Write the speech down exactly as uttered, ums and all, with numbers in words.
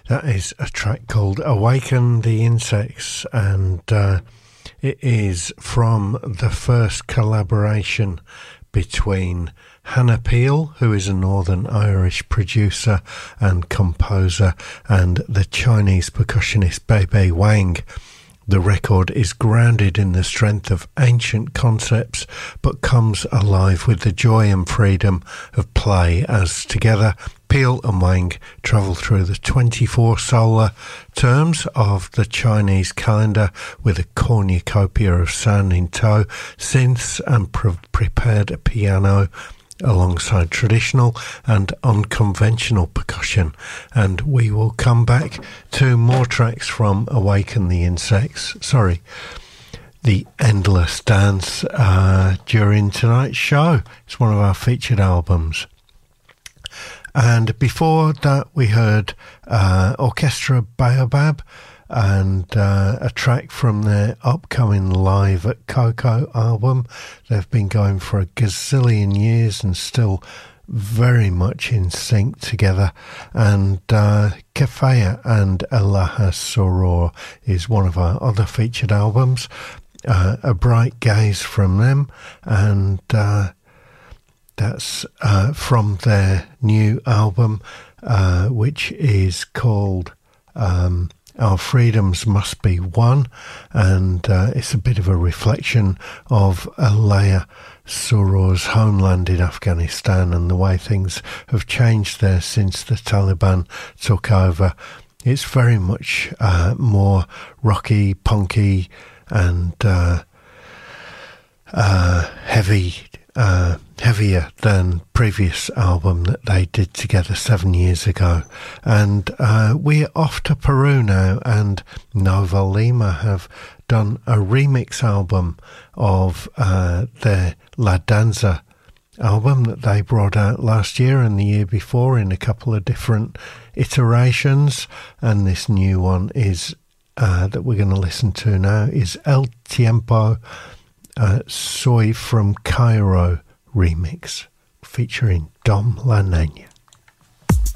That is a track called Awaken the Insects, and uh, it is from the first collaboration between Hannah Peel, who is a Northern Irish producer and composer, and the Chinese percussionist Bebe Wang. The record is grounded in the strength of ancient concepts, but comes alive with the joy and freedom of play as together Peel and Wang travel through the twenty-four solar terms of the Chinese calendar with a cornucopia of sound in tow, synths and pre- prepared piano alongside traditional and unconventional percussion. And we will come back to more tracks from Awaken the Insects, sorry, The Endless Dance, uh, during tonight's show. It's one of our featured albums. And before that we heard uh, Orchestra Baobab and uh, a track from their upcoming Live at Coco album. They've been going for a gazillion years and still very much in sync together. And uh, Kefaya and Elaha Soror is one of our other featured albums. Uh, a Bright Gaze from them, and uh, that's uh, from their new album, uh, which is called Um, Our Freedoms Must Be Won, and uh, it's a bit of a reflection of Elaha Soror's homeland in Afghanistan and the way things have changed there since the Taliban took over. It's very much uh, more rocky, punky, and uh, uh, heavy, uh, heavier than previous album that they did together seven years ago. And uh, we're off to Peru now, and Nova Lima have done a remix album of uh, their La Danza album that they brought out last year and the year before in a couple of different iterations. And this new one is uh, that we're going to listen to now is El Tiempo uh, Soy from Cairo remix, featuring Dom La Nena.